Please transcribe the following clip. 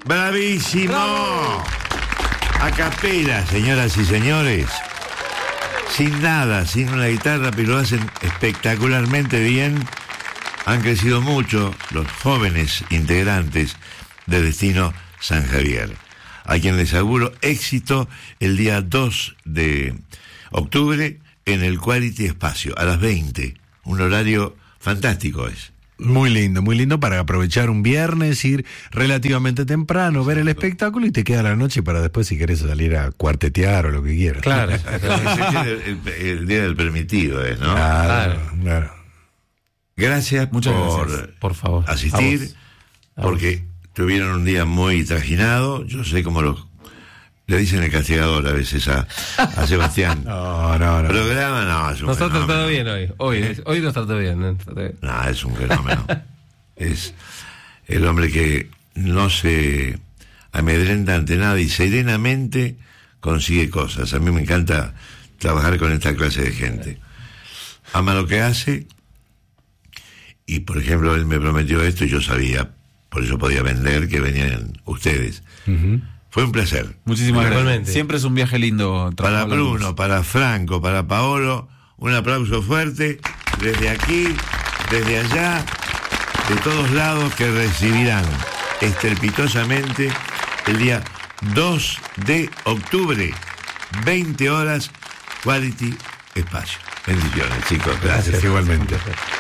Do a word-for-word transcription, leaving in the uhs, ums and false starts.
¡Bravísimo! ¡Bravo! A capela, señoras y señores. Sin nada, sin una guitarra, pero lo hacen espectacularmente bien. Han crecido mucho los jóvenes integrantes de Destino San Javier, a quien les auguro éxito el día dos de octubre en el Quality Espacio, a las veinte. Un horario fantástico es. Muy lindo, muy lindo para aprovechar un viernes, ir relativamente temprano, ver el espectáculo y te queda la noche para después si querés salir a cuartetear o lo que quieras. Claro. el, el, el día del permitido es, ¿no? Claro, claro. Gracias Muchas por, gracias. Por favor. asistir, a vos. porque tuvieron un día muy trajinado. Yo sé cómo lo le dicen el castigador a veces a, a Sebastián. No, no, no. Programa, no, es un Nos ha fenómeno. tratado bien hoy. Hoy, ¿Eh? hoy nos trató bien. ¿no? Trató bien. No, es un fenómeno. Es el hombre que no se amedrenta ante nada y serenamente consigue cosas. A mí me encanta trabajar con esta clase de gente. Ama lo que hace y, por ejemplo, él me prometió esto y yo sabía, por eso podía vender, que venían ustedes. Uh-huh. Fue un placer. Muchísimas gracias. Igualmente. Siempre es un viaje lindo. Para trabajar Bruno, los- para Franco, para Paolo, un aplauso fuerte desde aquí, desde allá, de todos lados, que recibirán estrepitosamente el día dos de octubre, veinte horas, Quality Espacio. Bendiciones, chicos. Gracias. Gracias, igualmente.